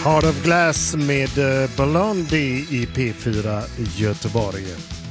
Heart of Glass med Blondie i P4 Göteborg.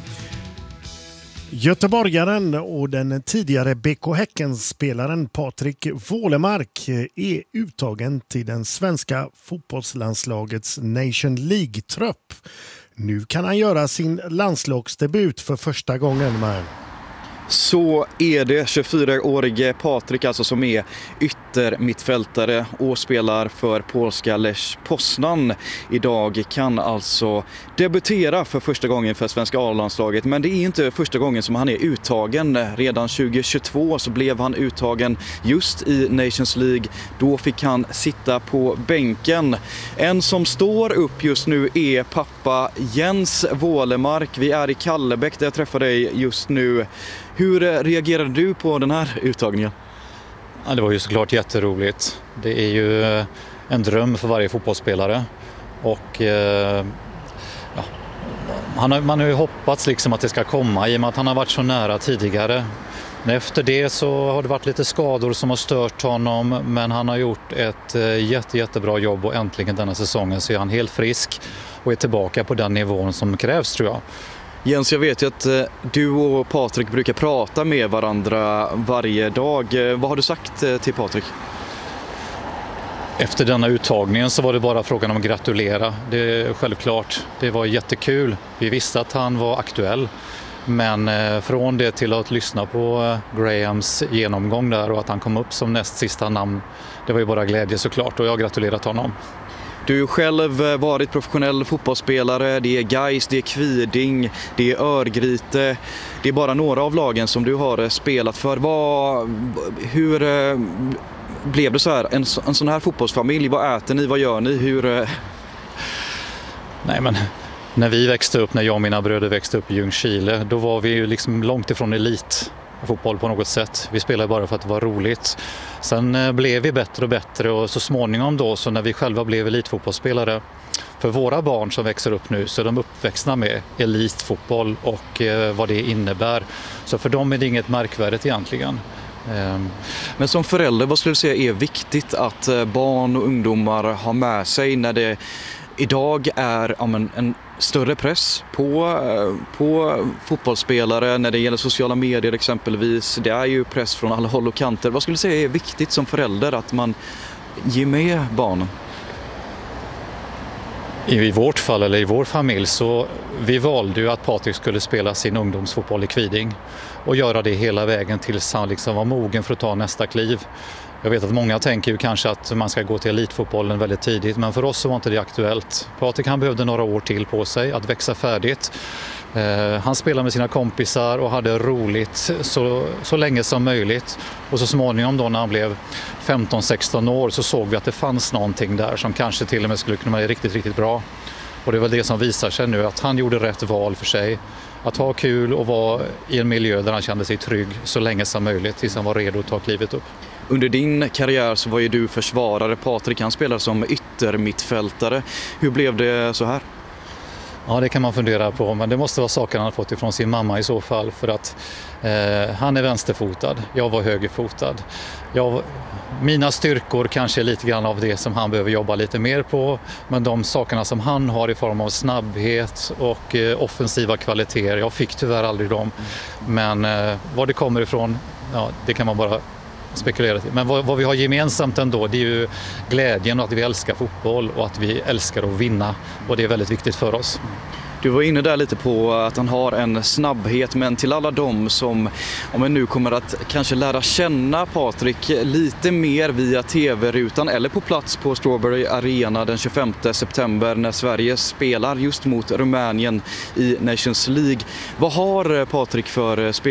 Göteborgaren och den tidigare BK Häcken-spelaren Patrik Wålemark är uttagen till den svenska fotbollslandslagets Nation League-trupp. Nu kan han göra sin landslagsdebut för första gången med. Så är det 24-årige Patrik alltså som är yttermittfältare och spelar för polska Lech Poznan. Idag kan alltså debutera för första gången för svenska A-landslaget, men det är inte första gången som han är uttagen. Redan 2022 så blev han uttagen just i Nations League. Då fick han sitta på bänken. En som står upp just nu är pappa Jens Wålemark. Vi är i Kallebäck där jag träffar dig just nu. Hur reagerade du på den här uttagningen? Ja, det var ju såklart jätteroligt. Det är ju en dröm för varje fotbollsspelare. Och man har ju hoppats liksom att det ska komma i och med att han har varit så nära tidigare. Men efter det så har det varit lite skador som har stört honom, men han har gjort ett jättebra jobb och äntligen denna säsongen så är han helt frisk och är tillbaka på den nivån som krävs, tror jag. Jens, jag vet ju att du och Patrik brukar prata med varandra varje dag. Vad har du sagt till Patrik? Efter denna uttagningen så var det bara frågan om att gratulera. Det är självklart. Det var jättekul. Vi visste att han var aktuell. Men från det till att lyssna på Grahams genomgång där och att han kom upp som näst sista namn, det var ju bara glädje såklart, och jag har gratulerat honom. Du själv varit professionell fotbollsspelare, det är Gais, det är Kviding, det är Örgryte. Det är bara några av lagen som du har spelat för. Hur blev det så här? En sån här fotbollsfamilj, vad äter ni, vad gör ni? Nej, men när vi växte upp, när jag och mina bröder växte upp i Ljungskile, då var vi ju liksom långt ifrån elitfotboll på något sätt. Vi spelade bara för att det var roligt. Sen blev vi bättre och bättre, och så småningom då, så när vi själva blev elitfotbollsspelare, för våra barn som växer upp nu så är de uppväxna med elitfotboll och vad det innebär. Så för dem är det inget märkvärdigt egentligen. Men som förälder, vad skulle du säga är viktigt att barn och ungdomar har med sig när det idag är en större press på fotbollsspelare när det gäller sociala medier exempelvis? Det är ju press från alla håll och kanter. Vad skulle du säga är viktigt som förälder att man ger med barnen? I vårt fall, eller i vår familj, så vi valde ju att Patrik skulle spela sin ungdomsfotboll i Kviding och göra det hela vägen tills han liksom var mogen för att ta nästa kliv. Jag vet att många tänker ju kanske att man ska gå till elitfotbollen väldigt tidigt, men för oss så var inte det aktuellt. Patrik, han behövde några år till på sig att växa färdigt. Han spelade med sina kompisar och hade roligt så länge som möjligt. Och så småningom då när han blev 15-16 år så såg vi att det fanns någonting där som kanske till och med skulle kunna vara riktigt bra. Och det är väl det som visar sig nu, att han gjorde rätt val för sig. Att ha kul och vara i en miljö där han kände sig trygg så länge som möjligt tills han var redo att ta klivet upp. Under din karriär så var ju du försvarare. Patrik, han spelar som yttermittfältare. Hur blev det så här? Ja, det kan man fundera på, men det måste vara saker han har fått ifrån sin mamma i så fall, för att han är vänsterfotad, jag var högerfotad. Mina styrkor kanske är lite grann av det som han behöver jobba lite mer på, men de sakerna som han har i form av snabbhet och offensiva kvaliteter, jag fick tyvärr aldrig dem. Men var det kommer ifrån, ja, det kan man bara spekulera till. Men vad vi har gemensamt ändå, det är ju glädjen och att vi älskar fotboll och att vi älskar att vinna, och det är väldigt viktigt för oss. Du var inne där lite på att han har en snabbhet, men till alla dem som om en nu kommer att kanske lära känna Patrik lite mer via tv-rutan eller på plats på Strawberry Arena den 25 september när Sverige spelar just mot Rumänien i Nations League. Vad har Patrik för spel?